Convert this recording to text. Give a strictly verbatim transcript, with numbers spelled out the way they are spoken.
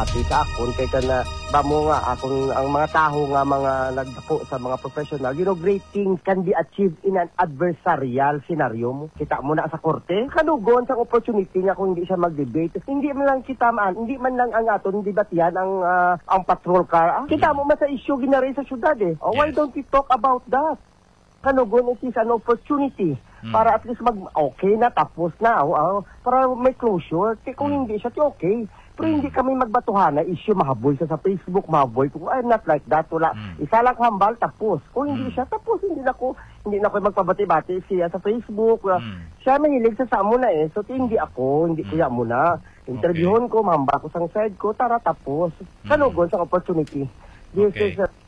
bati sa akon kay kana ba mo nga akong ang mga taho nga mga nagdapo sa mga professional, you know, great things can be achieved in an adversarial scenario mo. Kita mo na sa korte, kanugon sa opportunity nga kung hindi siya mag-debate. Hindi man lang kita man, hindi man lang ang aton debatihan ang uh, ang patrol car. Ah, kita mo man sa issue ginari sa syudad eh. Oh, why don't we talk about that? Kanugon, it is an opportunity mm. para at least mag-okay na, tapos na, oh, oh, para may closure. Kaya kung mm. hindi siya, okay. Pero mm. hindi kami magbatuhan na issue, mahabol siya sa Facebook, mahabol ko. I'm not like that. Wala. Mm. Isa lang hambal, tapos. Kung hindi mm. siya, tapos. Hindi na ko, hindi na ko magpabati-bati siya sa Facebook. Mm. Siya mahilig sa samo na eh. So, hindi ako, hindi mm. kuya muna. Interviewon okay. ko, mahamba ko sa side ko, tara tapos. Mm. Kanugon sa opportunity. This okay. is a